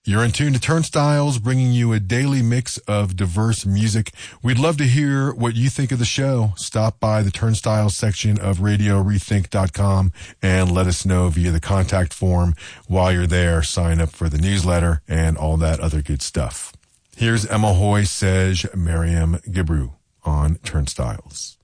You're in tune to Turnstiles, bringing you a daily mix of diverse music. We'd love to hear what you think of the show. Stop by the Turnstiles section of RadioRethink.com and let us know via the contact form. While you're there, sign up for the newsletter and all that other good stuff. Here's Emma Hoy, Sej, Mariam Gebru on Turnstiles.